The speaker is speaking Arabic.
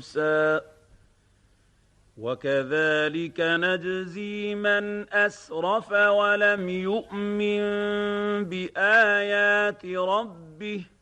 موسى وكذلك نجزي من أسرف ولم يؤمن بآيات ربه